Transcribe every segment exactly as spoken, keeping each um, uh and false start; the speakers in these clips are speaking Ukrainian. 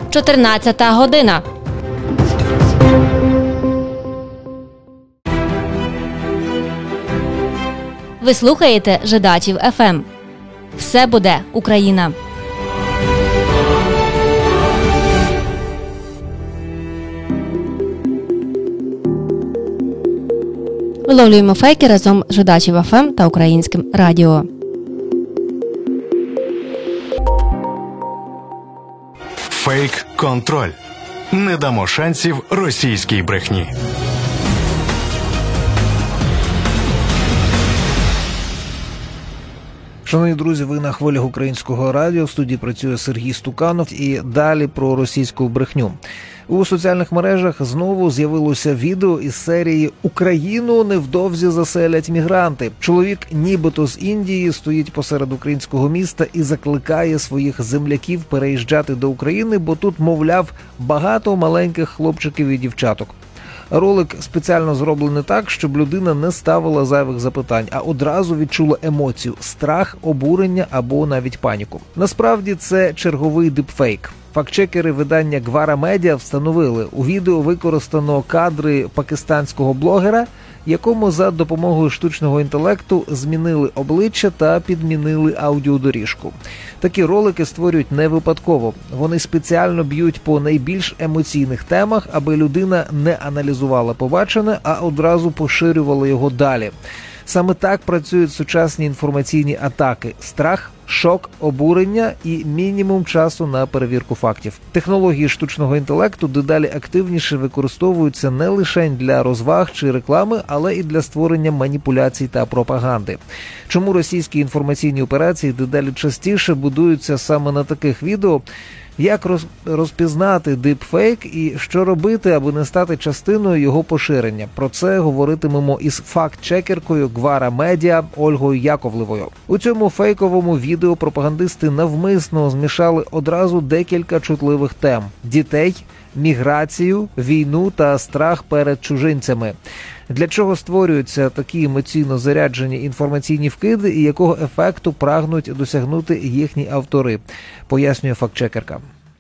чотирнадцята година. Ви слухаєте Жидачів еф ем. Все буде Україна. Виловлюємо фейки разом з Жидачів еф ем та Українським радіо. Фейк-контроль. Не дамо шансів російській брехні. Шановні друзі, ви на хвилях Українського радіо. В студії працює Сергій Стуканов. І далі про російську брехню. У соціальних мережах знову з'явилося відео із серії «Україну невдовзі заселять мігранти». Чоловік нібито з Індії стоїть посеред українського міста і закликає своїх земляків переїжджати до України, бо тут, мовляв, багато маленьких хлопчиків і дівчаток. Ролик спеціально зроблений так, щоб людина не ставила зайвих запитань, а одразу відчула емоцію – страх, обурення або навіть паніку. Насправді це черговий дипфейк. Фактчекери видання Гвара Медіа встановили, у відео використано кадри пакистанського блогера, якому за допомогою штучного інтелекту змінили обличчя та підмінили аудіодоріжку. Такі ролики створюють не випадково. Вони спеціально б'ють по найбільш емоційних темах, аби людина не аналізувала побачене, а одразу поширювала його далі. Саме так працюють сучасні інформаційні атаки – страх, шок, обурення і мінімум часу на перевірку фактів. Технології штучного інтелекту дедалі активніше використовуються не лише для розваг чи реклами, але і для створення маніпуляцій та пропаганди. Чому російські інформаційні операції дедалі частіше будуються саме на таких відео? Як розпізнати дипфейк і що робити, аби не стати частиною його поширення? Про це говоритимемо із факт-чекеркою Гвара Медіа Ольгою Яковлевою. У цьому фейковому відео пропагандисти навмисно змішали одразу декілька чутливих тем – дітей, міграцію, війну та страх перед чужинцями. Для чого створюються такі емоційно заряджені інформаційні вкиди і якого ефекту прагнуть досягнути їхні автори, пояснює фактчекерка.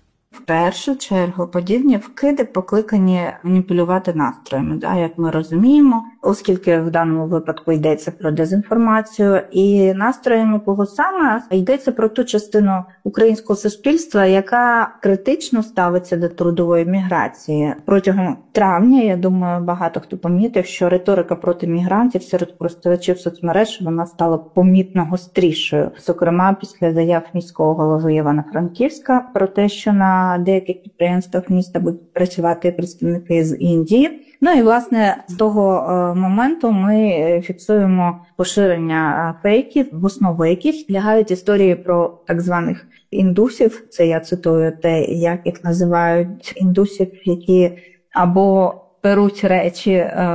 В першу чергу подібні вкиди покликані маніпулювати настроями, да, як ми розуміємо, оскільки в даному випадку йдеться про дезінформацію, і настроями кого саме йдеться про ту частину українського суспільства, яка критично ставиться до трудової міграції. Протягом травня, я думаю, багато хто помітив, що риторика проти мігрантів серед користувачів соцмереж вона стала помітно гострішою. Зокрема, після заяв міського голови Івано-Франківська про те, що на на деяких підприємствах міста будуть працювати представники з Індії. Ну і, власне, з того моменту ми фіксуємо поширення фейків, в основу яких лягають історії про так званих індусів. Це я цитую те, як їх називають, індусів, які або беруть речі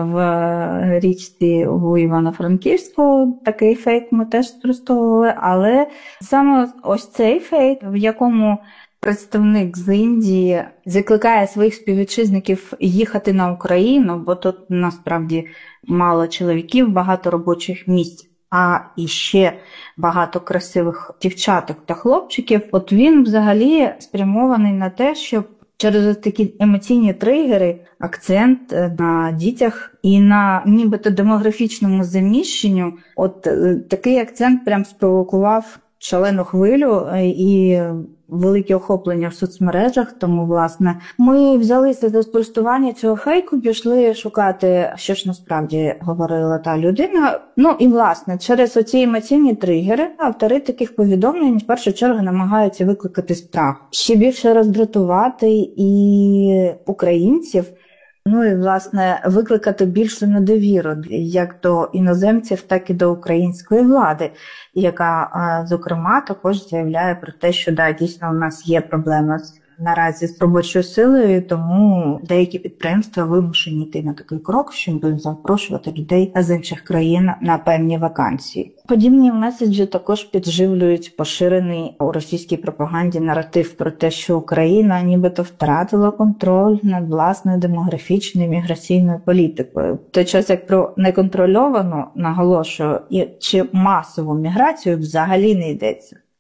в річці у Івано-Франківську. Такий фейк ми теж використовували, але саме ось цей фейк, в якому представник з Індії закликає своїх співвітчизників їхати на Україну, бо тут насправді мало чоловіків, багато робочих місць, а іще багато красивих дівчаток та хлопчиків. От він взагалі спрямований на те, щоб через такі емоційні тригери, акцент на дітях і на нібито демографічному заміщенню, от такий акцент прям спровокував шалену хвилю і велике охоплення в соцмережах, тому, власне, ми взялися за спростування цього фейку, пішли шукати, що ж насправді говорила та людина. Ну і, власне, через оці емоційні тригери автори таких повідомлень в першу чергу намагаються викликати страх, ще більше роздратувати і українців, ну і, власне, викликати більшу недовіру як до іноземців, так і до української влади, яка, зокрема, також заявляє про те, що, да, дійсно, у нас є проблема наразі з робочою силою, тому деякі підприємства вимушені йти на такий крок, щоб запрошувати людей з інших країн на певні вакансії. Подібні меседжі також підживлюють поширений у російській пропаганді наратив про те, що Україна нібито втратила контроль над власною демографічною міграційною політикою. В той час, як про неконтрольовану, наголошую, і чи масову міграцію взагалі не йдеться.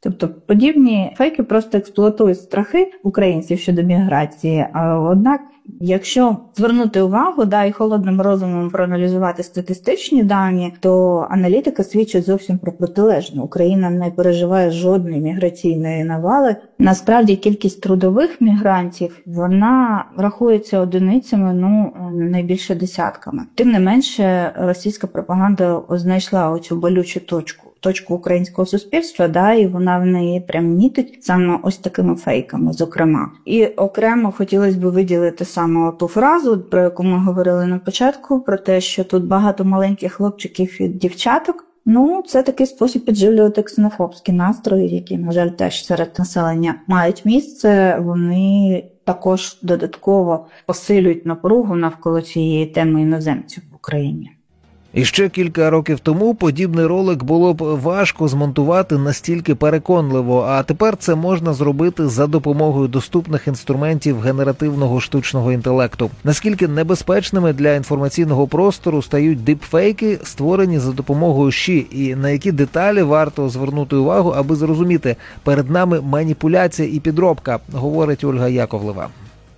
Тобто подібні фейки просто експлуатують страхи українців щодо міграції. А однак, якщо звернути увагу, да, і холодним розумом проаналізувати статистичні дані, то аналітика свідчить зовсім про протилежне. Україна не переживає жодної міграційної навали. Насправді кількість трудових мігрантів, вона рахується одиницями, ну, найбільше десятками. Тим не менше, російська пропаганда знайшла оцю болючу точку. точку українського суспільства, да, і вона в неї прям мітить саме ось такими фейками, зокрема. І окремо хотілося б виділити саме ту фразу, про яку ми говорили на початку, про те, що тут багато маленьких хлопчиків і дівчаток. Ну, це такий спосіб підживлювати ксенофобські настрої, які, на жаль, теж серед населення мають місце. Вони також додатково посилюють напругу навколо цієї теми іноземців в Україні. І ще кілька років тому подібний ролик було б важко змонтувати настільки переконливо, а тепер це можна зробити за допомогою доступних інструментів генеративного штучного інтелекту. Наскільки небезпечними для інформаційного простору стають дипфейки, створені за допомогою ЩІ, і на які деталі варто звернути увагу, аби зрозуміти, перед нами маніпуляція і підробка, говорить Ольга Яковлева.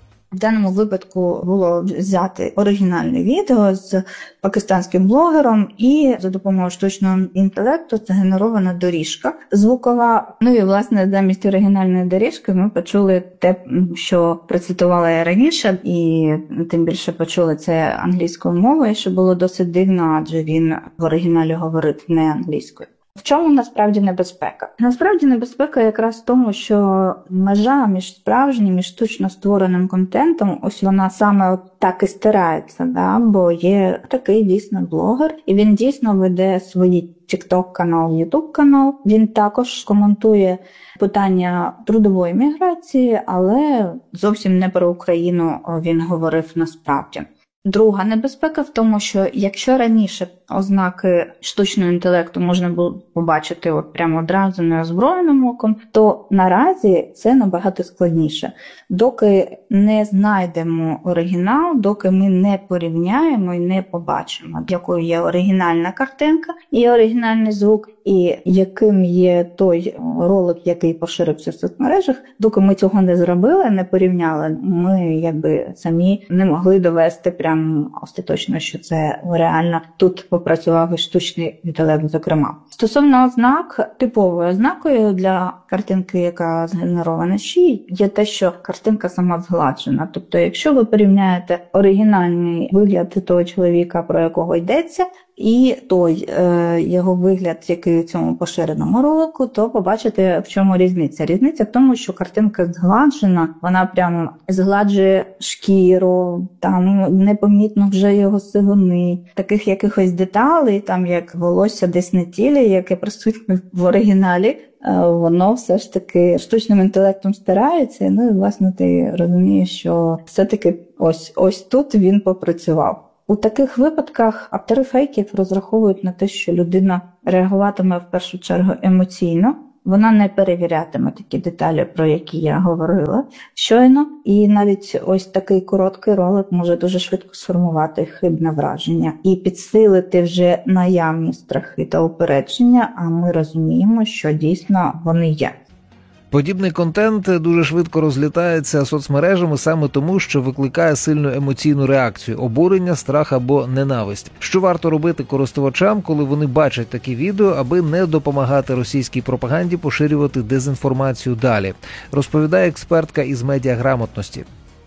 В даному випадку було взяти оригінальне відео з пакистанським блогером, і за допомогою штучного інтелекту це генерована доріжка звукова. Ну і, власне, замість оригінальної доріжки ми почули те, що процитувала я раніше, і тим більше почули це англійською мовою, що було досить дивно, адже він в оригіналі говорив не англійською. В чому насправді небезпека? Насправді небезпека якраз в тому, що межа між справжнім і штучно створеним контентом, ось вона саме от так і стирається, да? Бо є такий дійсно блогер, і він дійсно веде свої TikTok-канал, YouTube-канал. Він також коментує питання трудової міграції, але зовсім не про Україну він говорив насправді. Друга небезпека в тому, що якщо раніше ознаки штучного інтелекту можна було побачити от прямо одразу неозброєним оком, то наразі це набагато складніше. Доки не знайдемо оригінал, доки ми не порівняємо і не побачимо, якою є оригінальна картинка і оригінальний звук, і яким є той ролик, який поширився в соцмережах, доки ми цього не зробили, не порівняли, ми якби самі не могли довести прямо остаточно, що це реально тут попрацював і штучний інтелект, зокрема. Стосовно ознак, типовою ознакою для картинки, яка згенерована ЩІ, є те, що картинка сама згладжена. Тобто, якщо ви порівняєте оригінальний вигляд того чоловіка, про якого йдеться, і той е, його вигляд, який у цьому поширеному ролику, то побачите, в чому різниця. Різниця в тому, що картинка згладжена, вона прямо згладжує шкіру, там непомітно вже його сивини, таких якихось деталей, там як волосся десь на тілі, яке присутнє в оригіналі, воно все ж таки штучним інтелектом стирається. Ну і, власне, ти розумієш, що все-таки ось, ось тут він попрацював. У таких випадках автори фейків розраховують на те, що людина реагуватиме в першу чергу емоційно, вона не перевірятиме такі деталі, про які я говорила щойно, і навіть ось такий короткий ролик може дуже швидко сформувати хибне враження і підсилити вже наявні страхи та упередження, а ми розуміємо, що дійсно вони є. Подібний контент дуже швидко розлітається соцмережами саме тому, що викликає сильну емоційну реакцію – обурення, страх або ненависть. Що варто робити користувачам, коли вони бачать такі відео, аби не допомагати російській пропаганді поширювати дезінформацію далі, розповідає експертка із медіаграмотності.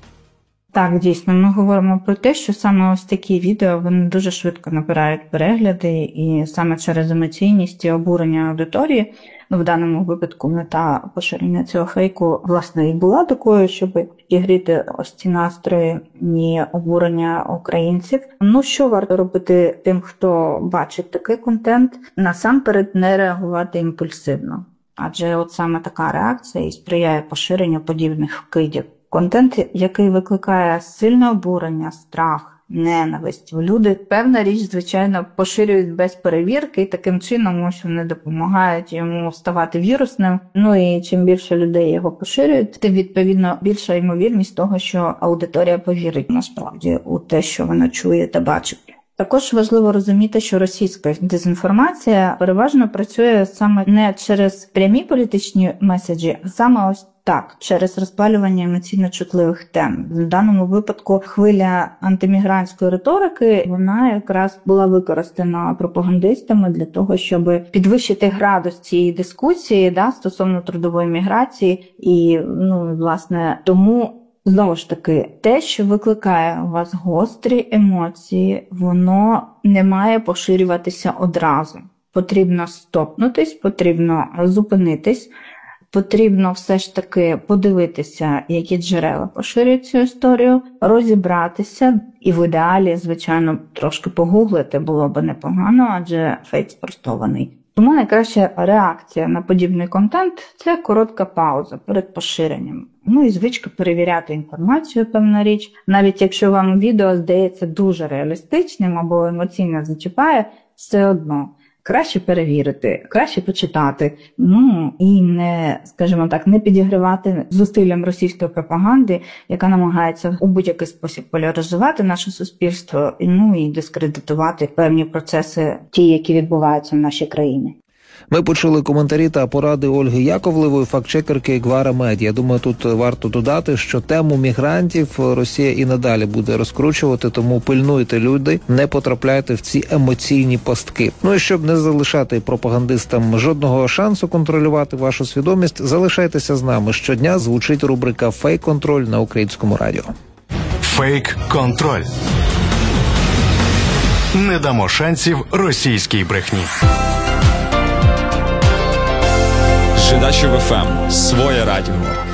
Так, дійсно, ми говоримо про те, що саме ось такі відео, вони дуже швидко набирають перегляди, і саме через емоційність і обурення аудиторії, ну, в даному випадку мета поширення цього фейку, власне, і була такою, щоб підігріти ось ці настрої і обурення українців. Ну, що варто робити тим, хто бачить такий контент? Насамперед не реагувати імпульсивно, адже от саме така реакція і сприяє поширенню подібних вкидів. Контент, який викликає сильне обурення, страх, ненависть. Люди, певна річ, звичайно, поширюють без перевірки, і таким чином ось вони допомагають йому ставати вірусним. Ну і чим більше людей його поширюють, тим, відповідно, більша ймовірність того, що аудиторія повірить насправді у те, що вона чує та бачить. Також важливо розуміти, що російська дезінформація переважно працює саме не через прямі політичні меседжі, а саме ось так, через розпалювання емоційно чутливих тем. В даному випадку хвиля антимігрантської риторики, вона якраз була використана пропагандистами для того, щоб підвищити градус цієї дискусії, да, стосовно трудової міграції. І, ну, власне, тому знову ж таки, те, що викликає у вас гострі емоції, воно не має поширюватися одразу. Потрібно стопнутись, потрібно зупинитись, потрібно все ж таки подивитися, які джерела поширюють цю історію, розібратися і в ідеалі, звичайно, трошки погуглити було б непогано, адже фейк спростований. Тому найкраща реакція на подібний контент – це коротка пауза перед поширенням. Ну і звичка перевіряти інформацію, певна річ. Навіть якщо вам відео здається дуже реалістичним або емоційно зачіпає, все одно краще перевірити, краще почитати. Ну і не, скажімо так, не підігривати зусиллям російської пропаганди, яка намагається у будь-який спосіб поляризувати наше суспільство, ну і дискредитувати певні процеси, ті, які відбуваються в нашій країні. Ми почули коментарі та поради Ольги Яковлевої, фактчекерки Гвара Медіа. Я думаю, тут варто додати, що тему мігрантів Росія і надалі буде розкручувати, тому пильнуйте, люди, не потрапляйте в ці емоційні пастки. Ну і щоб не залишати пропагандистам жодного шансу контролювати вашу свідомість, залишайтеся з нами. Щодня звучить рубрика «Фейк-контроль» на Українському радіо. Фейк-контроль. Не дамо шансів російській брехні. Жидачів еф ем. Своє радіо.